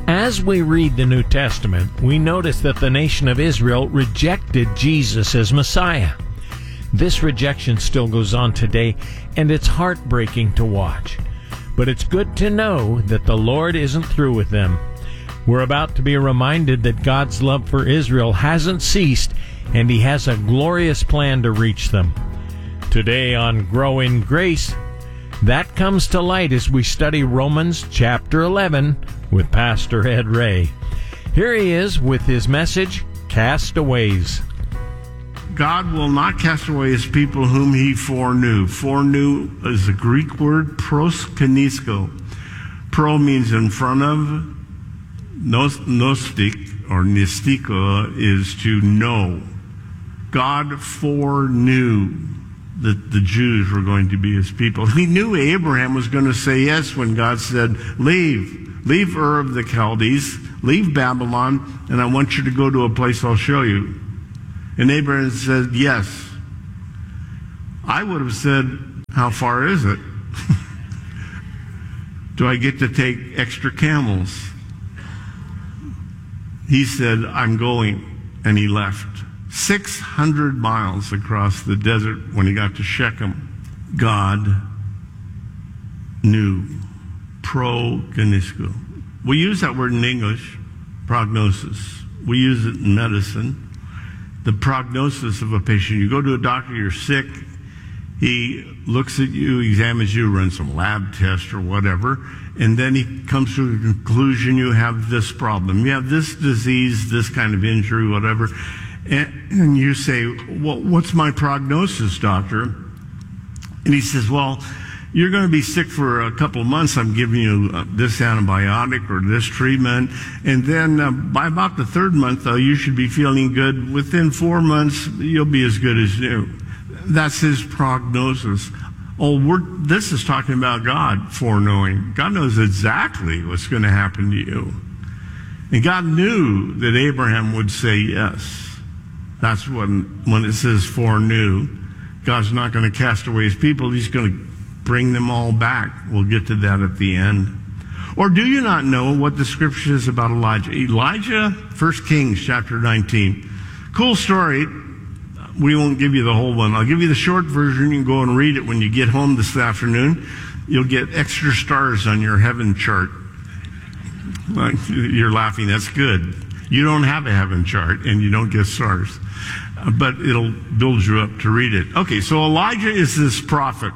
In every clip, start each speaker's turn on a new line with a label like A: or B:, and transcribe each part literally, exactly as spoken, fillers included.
A: As we read the New Testament, we notice that the nation of Israel rejected Jesus as Messiah. This rejection still goes on today, and it's heartbreaking to watch. But it's good to know that the Lord isn't through with them. We're about to be reminded that God's love for Israel hasn't ceased, and He has a glorious plan to reach them. Today on Grow in Grace, that comes to light as we study Romans chapter eleven with Pastor Ed Ray. Here he is with his message, Castaways.
B: God will not cast away His people whom He foreknew. Foreknew is a Greek word, proskenisko. Pro means in front of. Nos, gnostic, or nistiko, is to know. God foreknew that the Jews were going to be His people. He knew Abraham was going to say yes when God said, leave, leave Ur of the Chaldees, leave Babylon, and I want you to go to a place I'll show you. And Abraham said, yes. I would have said, how far is it? Do I get to take extra camels? He said, I'm going, and he left. six hundred miles across the desert when he got to Shechem. God knew. Progenisko. We use that word in English, prognosis. We use it in medicine. The prognosis of a patient. You go to a doctor, you're sick, he looks at you, examines you, runs some lab test or whatever, and then he comes to the conclusion you have this problem. You have this disease, this kind of injury, whatever. And, and you say, well, what's my prognosis, doctor? And he says, well, you're going to be sick for a couple of months. I'm giving you uh, this antibiotic or this treatment. And then uh, by about the third month, though, you should be feeling good. Within four months, you'll be as good as new. That's his prognosis. Oh, we're, this is talking about God foreknowing. God knows exactly what's going to happen to you. And God knew that Abraham would say yes. That's when, when it says foreknew. God's not going to cast away His people. He's going to bring them all back. We'll get to that at the end. Or do you not know what the scripture is about Elijah? Elijah, First Kings chapter nineteen. Cool story. We won't give you the whole one. I'll give you the short version. You can go and read it when you get home this afternoon. You'll get extra stars on your heaven chart. You're laughing. That's good. You don't have a heaven chart, and you don't get stars. But it'll build you up to read it. Okay, so Elijah is this prophet.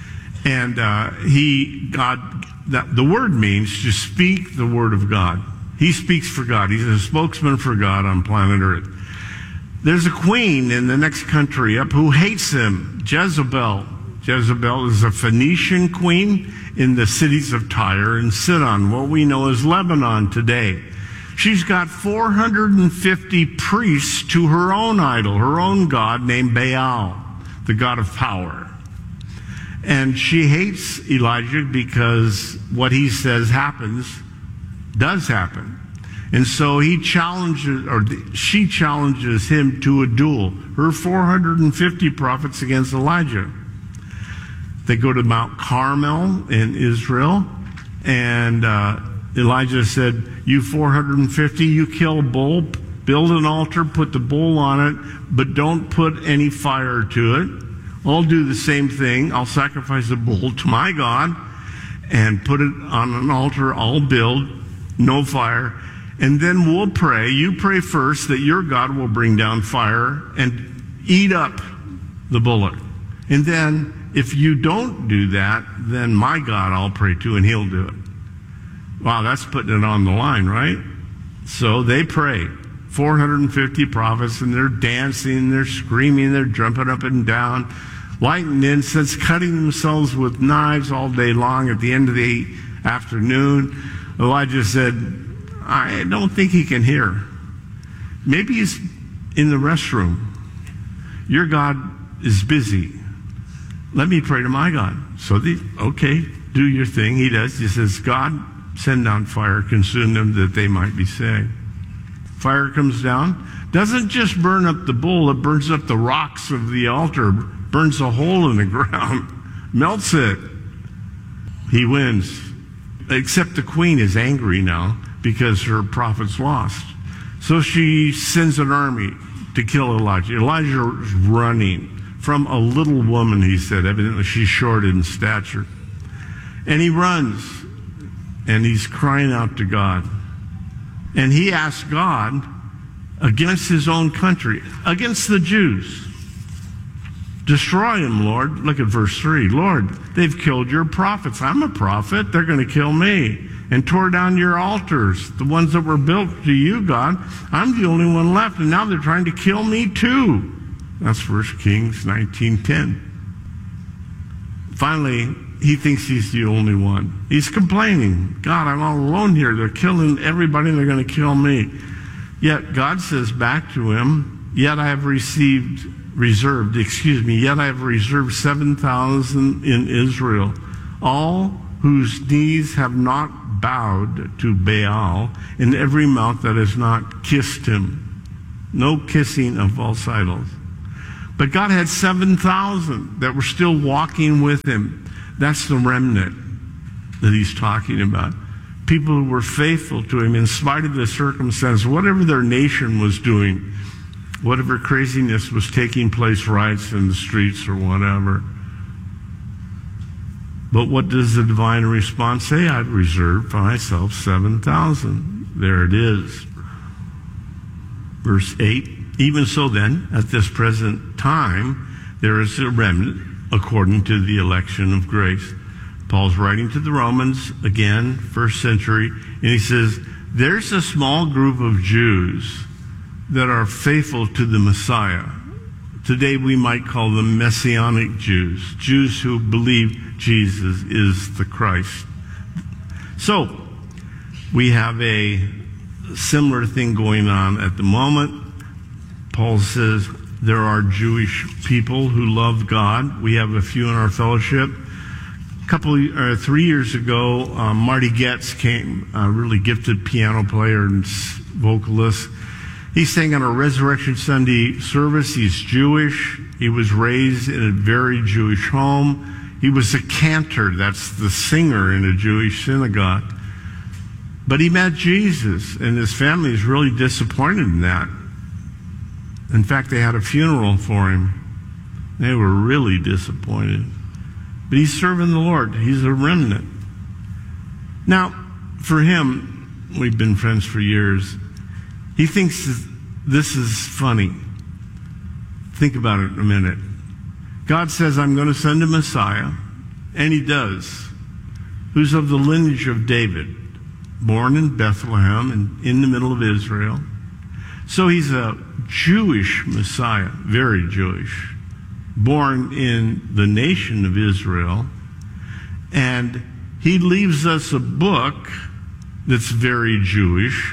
B: And uh, he, God, that, the word means to speak the word of God. He speaks for God. He's a spokesman for God on planet Earth. There's a queen in the next country up who hates him, Jezebel. Jezebel is a Phoenician queen in the cities of Tyre and Sidon, what we know as Lebanon today. She's got four hundred fifty priests to her own idol, her own god named Baal, the god of power. And she hates Elijah because what he says happens, does happen. And so he challenges, or she challenges him to a duel. Her four hundred fifty prophets against Elijah. They go to Mount Carmel in Israel, and uh, Elijah said, you four hundred fifty, you kill a bull, build an altar, put the bull on it, but don't put any fire to it. I'll do the same thing. I'll sacrifice the bull to my God and put it on an altar. I'll build, no fire. And then we'll pray. You pray first that your God will bring down fire and eat up the bullock. And then if you don't do that, then my God I'll pray to and He'll do it. Wow, that's putting it on the line, right? So they pray. four hundred fifty prophets, and they're dancing, they're screaming, they're jumping up and down, lighting incense, cutting themselves with knives all day long. At the end of the afternoon, Elijah said, I don't think he can hear. Maybe he's in the restroom. Your God is busy. Let me pray to my God. So they, okay, do your thing. He does. He says, God, send down fire, consume them that they might be saved. Fire comes down. Doesn't just burn up the bull, it burns up the rocks of the altar, burns a hole in the ground, melts it. He wins. Except the queen is angry now because her prophet's lost. So she sends an army to kill Elijah. Elijah is running from a little woman, he said. Evidently she's short in stature. And he runs, and he's crying out to God. And he asks God, against his own country, against the Jews, destroy him, Lord. Look at verse three. Lord, they've killed your prophets. I'm a prophet. They're going to kill me. And tore down your altars, the ones that were built to you, God. I'm the only one left, and now they're trying to kill me too. That's First Kings nineteen ten. Finally, he thinks he's the only one. He's complaining. God, I'm all alone here. They're killing everybody, and they're going to kill me. Yet God says back to him, yet I have received, reserved, excuse me, yet I have reserved seven thousand in Israel, all whose knees have not bowed to Baal, and every mouth that has not kissed him. No kissing of false idols. But God had seven thousand that were still walking with him. That's the remnant that he's talking about. People who were faithful to him in spite of the circumstance, whatever their nation was doing, whatever craziness was taking place, riots in the streets or whatever. But what does the divine response say? I've reserved for myself seven thousand. There it is. Verse eight. Even so then, at this present time, there is a remnant according to the election of grace. Paul's writing to the Romans, again, first century, and he says, there's a small group of Jews that are faithful to the Messiah. Today we might call them Messianic Jews, Jews who believe Jesus is the Christ. So, we have a similar thing going on at the moment. Paul says there are Jewish people who love God. We have a few in our fellowship. A couple, uh, three years ago, um, Marty Getz came, a really gifted piano player and vocalist. He sang on a Resurrection Sunday service. He's Jewish. He was raised in a very Jewish home. He was a cantor, that's the singer in a Jewish synagogue. But he met Jesus, and his family is really disappointed in that. In fact, they had a funeral for him. They were really disappointed. But he's serving the Lord. He's a remnant. Now, for him, we've been friends for years. He thinks this is funny. Think about it a minute. God says, I'm going to send a Messiah, and he does, who's of the lineage of David, born in Bethlehem and in the middle of Israel. So he's a Jewish Messiah, very Jewish, born in the nation of Israel. And he leaves us a book that's very Jewish,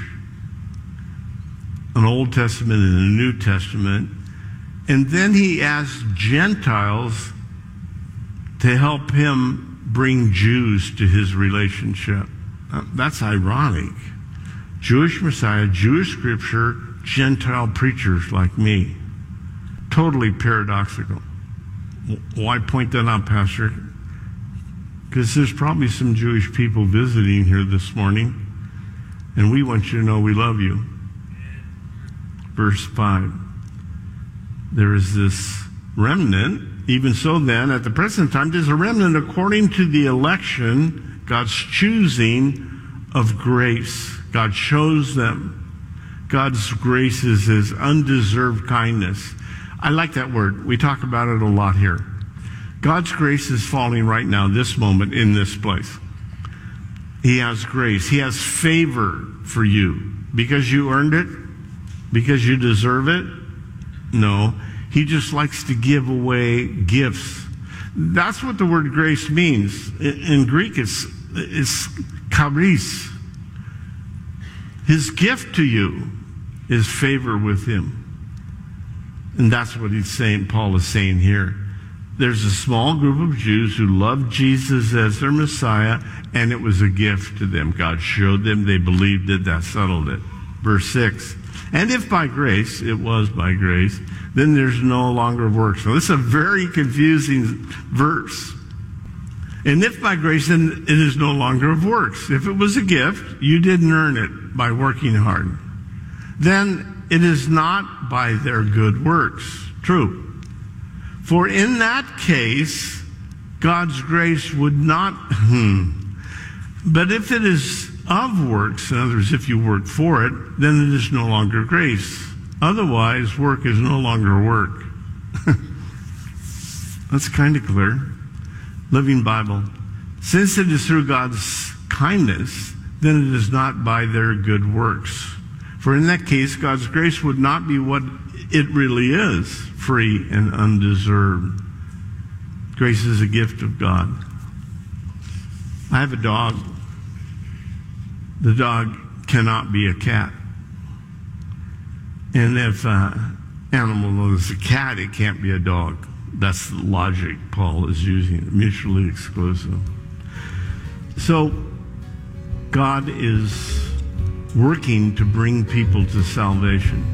B: an Old Testament and a New Testament. And then he asks Gentiles to help him bring Jews to his relationship. That's ironic. Jewish Messiah, Jewish scripture, Gentile preachers like me. Totally paradoxical. Why point that out, Pastor? Because there's probably some Jewish people visiting here this morning, and we want you to know we love you. Verse five. There is this remnant. Even so then, at the present time, there's a remnant according to the election, God's choosing of grace. God chose them. God's grace is his undeserved kindness. I like that word. We talk about it a lot here. God's grace is falling right now, this moment, in this place. He has grace. He has favor for you. Because you earned it? Because you deserve it? No. He just likes to give away gifts. That's what the word grace means. In Greek, it's, it's charis. His gift to you is favor with him. And that's what he's saying, Paul is saying here. There's a small group of Jews who loved Jesus as their Messiah, and it was a gift to them. God showed them, they believed it, that settled it. Verse six. And if by grace, it was by grace, then there's no longer works. So this is a very confusing verse. And if by grace, then it is no longer of works. If it was a gift, you didn't earn it by working hard. Then it is not by their good works. True. For in that case, God's grace would not, hmm. But if it is of works, in other words, if you work for it, then it is no longer grace. Otherwise, work is no longer work. That's kind of clear. Living Bible. Since it is through God's kindness, then it is not by their good works. For in that case, God's grace would not be what it really is, free and undeserved. Grace is a gift of God. I have a dog. The dog cannot be a cat. And if an animal is a cat, it can't be a dog. That's the logic Paul is using, mutually exclusive. So, God is working to bring people to salvation.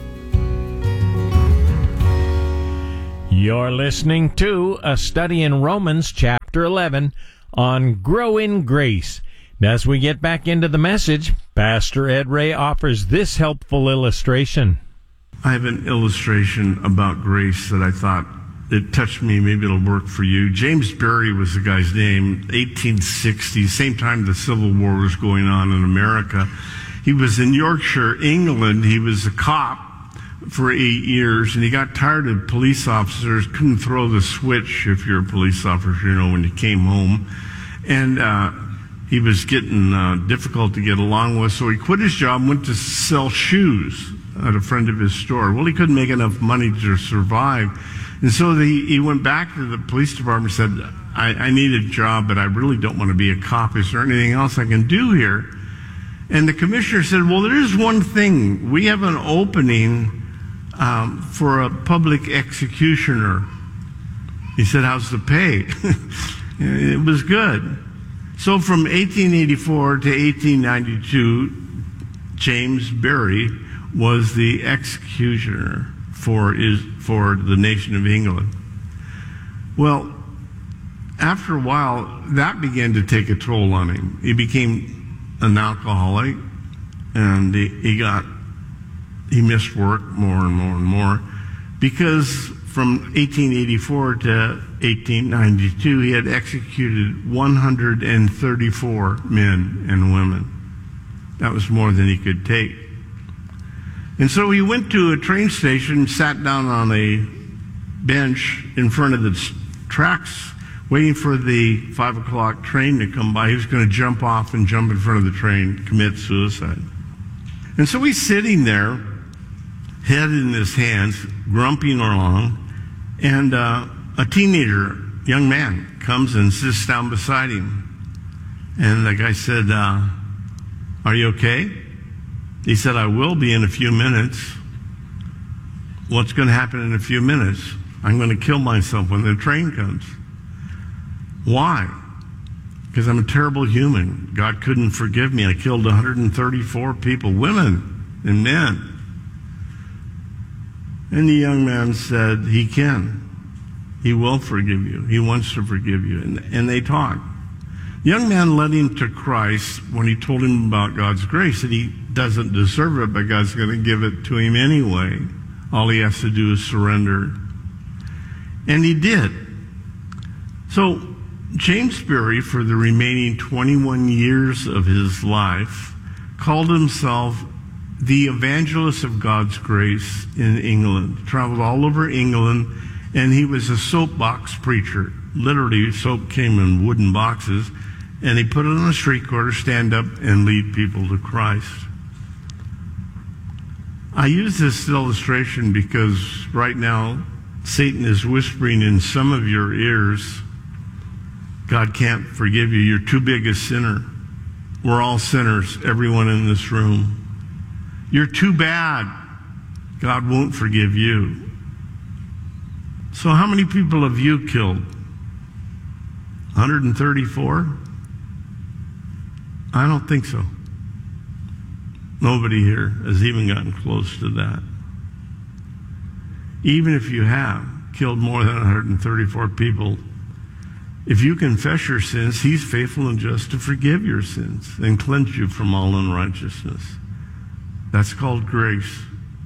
A: You're listening to a study in Romans chapter eleven on Grow in Grace. And as we get back into the message, Pastor Ed Ray offers this helpful illustration.
B: I have an illustration about grace that I thought it touched me. Maybe it'll work for you. James Berry was the guy's name. eighteen sixty, same time the Civil War was going on in America. He was in Yorkshire, England. He was a cop for eight years, and he got tired of police officers. Couldn't throw the switch if you're a police officer, you know, when you came home. And uh, he was getting uh, difficult to get along with, so he quit his job and went to sell shoes at a friend of his store. Well, he couldn't make enough money to survive. And so the, he went back to the police department and said, I, I need a job, but I really don't want to be a cop. Is there anything else I can do here? And the commissioner said, well, there is one thing. We have an opening um, for a public executioner. He said, how's the pay? It was good. So from eighteen eighty-four to eighteen ninety-two, James Berry was the executioner for is for the nation of England. Well, after a while, that began to take a toll on him. He became an alcoholic, and he, he got he missed work more and more and more, because from eighteen eighty-four to eighteen ninety-two, he had executed one hundred thirty-four men and women. That was more than he could take. And so he went to a train station, sat down on a bench in front of the tracks, waiting for the five o'clock train to come by. He was going to jump off and jump in front of the train, commit suicide. And so he's sitting there, head in his hands, grumping along, and uh, a teenager, young man, comes and sits down beside him. And the guy said, uh, are you okay? He said, I will be in a few minutes. What's going to happen in a few minutes? I'm going to kill myself when the train comes. Why? Because I'm a terrible human. God couldn't forgive me. I killed one hundred thirty-four people, women and men. And the young man said, he can. He will forgive you. He wants to forgive you. And, and they talked. The young man led him to Christ when he told him about God's grace, that he doesn't deserve it, but God's going to give it to him anyway. All he has to do is surrender. And he did. So James Berry, for the remaining twenty-one years of his life, called himself the evangelist of God's grace in England. Traveled all over England, and he was a soapbox preacher. Literally, soap came in wooden boxes, and he put it on a street corner, stand up, and lead people to Christ. I use this illustration because right now, Satan is whispering in some of your ears, God can't forgive you. You're too big a sinner. We're all sinners, everyone in this room. You're too bad. God won't forgive you. So how many people have you killed? one hundred thirty-four? I don't think so. Nobody here has even gotten close to that. Even if you have killed more than one hundred thirty-four people, If you confess your sins, he's faithful and just to forgive your sins and cleanse you from all unrighteousness. That's called grace.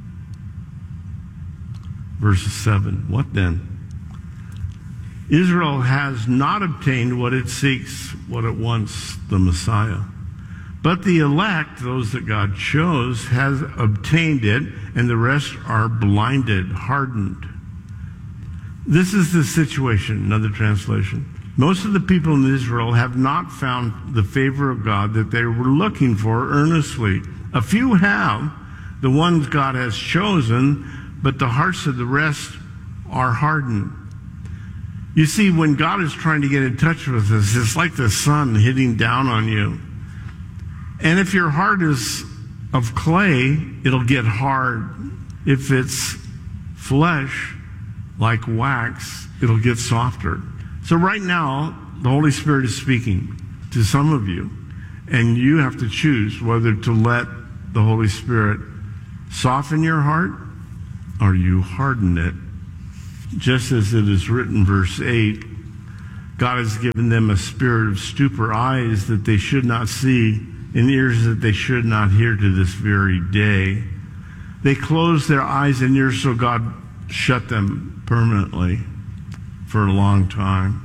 B: Verse seven, what then? Israel has not obtained what it seeks, what it wants, the Messiah. But the elect, those that God chose, has obtained it, and the rest are blinded, hardened. This is the situation, another translation. Most of the people in Israel have not found the favor of God that they were looking for earnestly. A few have, the ones God has chosen, but the hearts of the rest are hardened. You see, when God is trying to get in touch with us, it's like the sun hitting down on you. And if your heart is of clay, it'll get hard. If it's flesh, like wax, it'll get softer. So right now, the Holy Spirit is speaking to some of you, and you have to choose whether to let the Holy Spirit soften your heart or you harden it. Just as it is written, verse eight, God has given them a spirit of stupor, eyes that they should not see, and ears that they should not hear to this very day. They closed their eyes and ears, so God shut them permanently for a long time.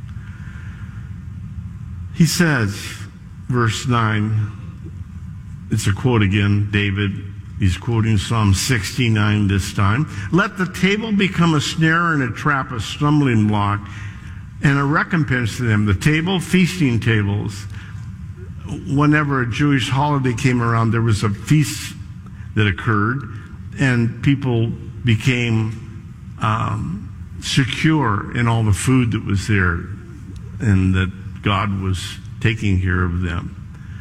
B: He says, verse nine, it's a quote again, David. He's quoting Psalm sixty-nine this time. Let the table become a snare and a trap, a stumbling block, and a recompense to them. The table, feasting tables. Whenever a Jewish holiday came around, there was a feast that occurred, and people became um, secure in all the food that was there, and that God was taking care of them.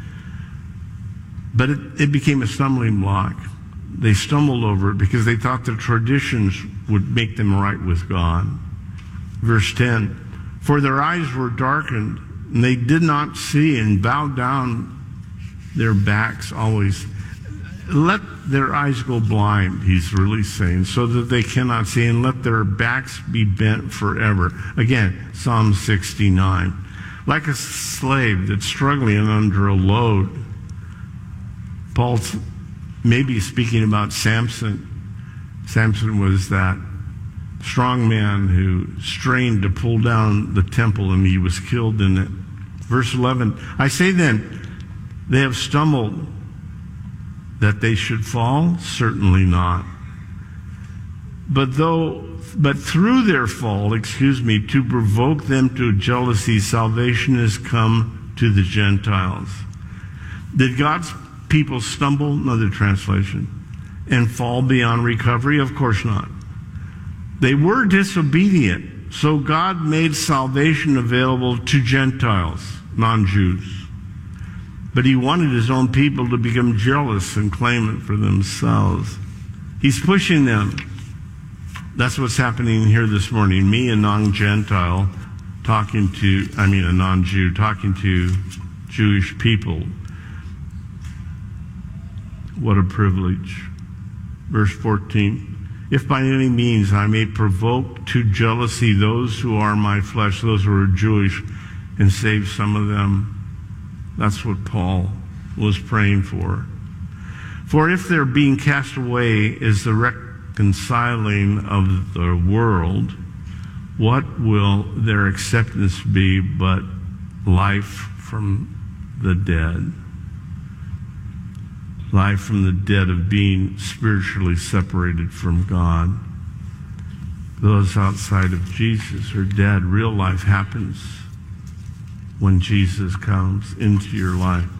B: But it, it became a stumbling block. They stumbled over it because they thought the traditions would make them right with God. Verse ten, for their eyes were darkened, and they did not see, and bowed down their backs always. Let their eyes go blind, he's really saying, so that they cannot see, and let their backs be bent forever. Again, Psalm sixty-nine. Like a slave that's struggling under a load. Paul's maybe speaking about Samson. Samson was that strong man who strained to pull down the temple, and he was killed in it. Verse eleven, I say then, they have stumbled, that they should fall? Certainly not. But though, but through their fall, excuse me, to provoke them to jealousy, salvation has come to the Gentiles. Did God's people stumble? Another translation. And fall beyond recovery? Of course not. They were disobedient, so God made salvation available to Gentiles, non-Jews. But he wanted his own people to become jealous and claim it for themselves. He's pushing them. That's what's happening here this morning. Me, a non-Gentile, talking to, I mean a non-Jew, talking to Jewish people. What a privilege. Verse fourteen. If by any means I may provoke to jealousy those who are my flesh, those who are Jewish, and save some of them. That's what Paul was praying for. For if their being cast away is the reconciling of the world, what will their acceptance be but life from the dead? Life from the dead of being spiritually separated from God. Those outside of Jesus are dead. Real life happens when Jesus comes into your life.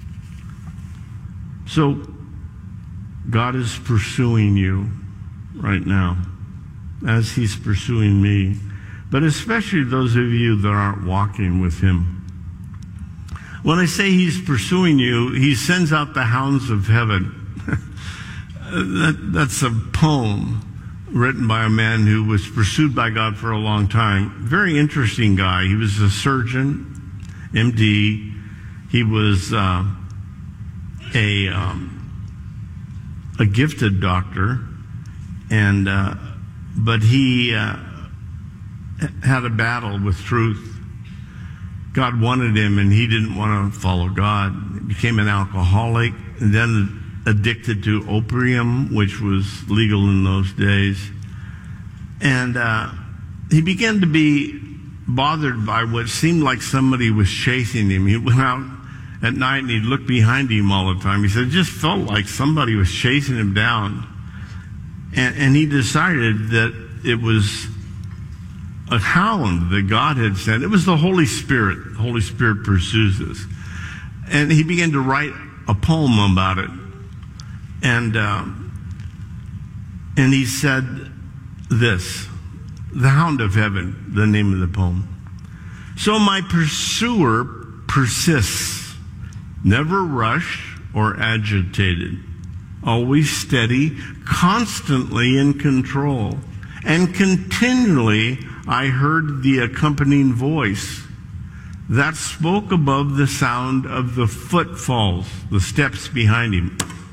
B: So, God is pursuing you right now, as he's pursuing me, but especially those of you that aren't walking with him. When I say he's pursuing you, he sends out the hounds of heaven. that, that's a poem written by a man who was pursued by God for a long time. Very interesting guy. He was a surgeon, M D. He was uh, a um, a gifted doctor, and uh, but he uh, had a battle with truth. God wanted him, and he didn't want to follow God. He became an alcoholic, and then addicted to opium, which was legal in those days. And uh, he began to be bothered by what seemed like somebody was chasing him. He went out at night and he'd look behind him all the time. He said it just felt like somebody was chasing him down. And, and he decided that it was a hound that God had sent. It was the Holy Spirit. The Holy Spirit pursues us. And he began to write a poem about it. And uh, and he said this, "The Hound of Heaven," the name of the poem. "So my pursuer persists, never rushed or agitated, always steady, constantly in control. And continually I heard the accompanying voice that spoke above the sound of the footfalls, the steps behind him.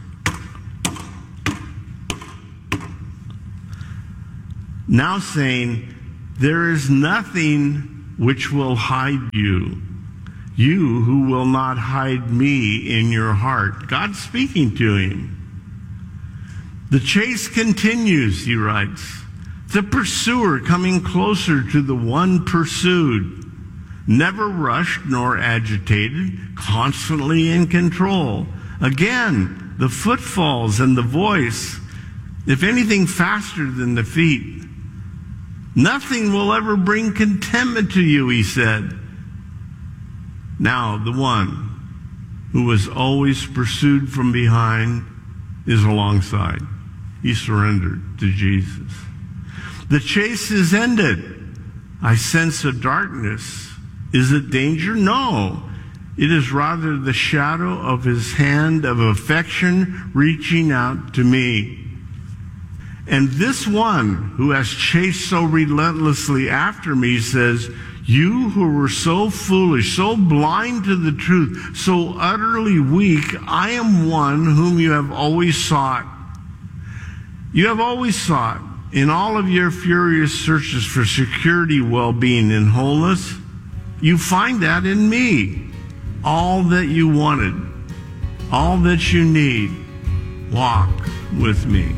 B: Now saying, there is nothing which will hide you, you who will not hide me in your heart." God's speaking to him. "The chase continues," he writes. "The pursuer coming closer to the one pursued, never rushed nor agitated, constantly in control. Again, the footfalls and the voice, if anything faster than the feet. Nothing will ever bring contentment to you," he said. Now the one who was always pursued from behind is alongside. He surrendered to Jesus. "The chase is ended. I sense a darkness. Is it danger? No. It is rather the shadow of his hand of affection reaching out to me. And this one who has chased so relentlessly after me says, you who were so foolish, so blind to the truth, so utterly weak, I am one whom you have always sought. You have always sought in all of your furious searches for security, well-being, and wholeness. You find that in me. All that you wanted, all that you need, walk with me."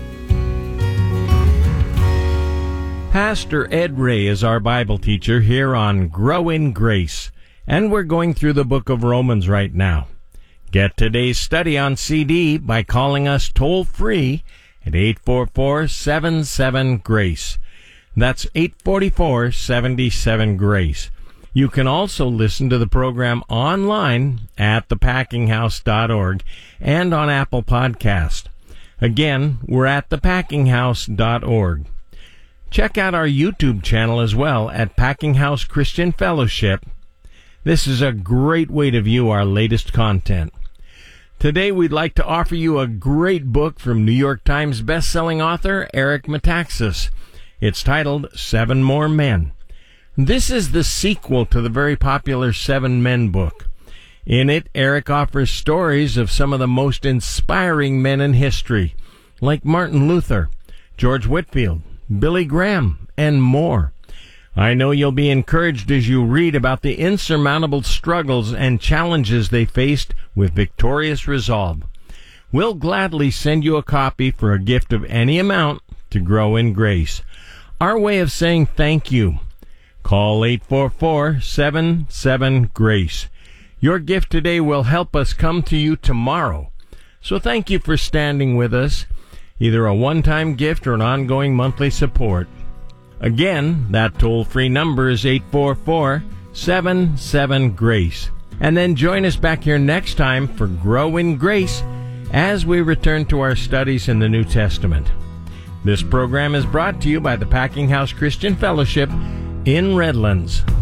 A: Pastor Ed Ray is our Bible teacher here on Grow in Grace, and we're going through the book of Romans right now. Get today's study on C D by calling us toll-free at eight four four, seven seven, GRACE. That's eight four four, seven seven, GRACE. You can also listen to the program online at the packing house dot org and on Apple Podcast. Again, we're at the packing house dot org. Check out our YouTube channel as well at Packing House Christian Fellowship. This is a great way to view our latest content. Today we'd like to offer you a great book from New York Times best-selling author Eric Metaxas. It's titled Seven More Men. This is the sequel to the very popular Seven Men book. In it, Eric offers stories of some of the most inspiring men in history, like Martin Luther, George Whitefield, Billy Graham, and more. I know you'll be encouraged as you read about the insurmountable struggles and challenges they faced with victorious resolve. We'll gladly send you a copy for a gift of any amount to grow in grace. Our way of saying thank you. Call eight four four, seven seven, GRACE. Your gift today will help us come to you tomorrow. So thank you for standing with us, either a one-time gift or an ongoing monthly support. Again, that toll-free number is eight four four, seven seven, GRACE. And then join us back here next time for Grow in Grace as we return to our studies in the New Testament. This program is brought to you by the Packing House Christian Fellowship in Redlands.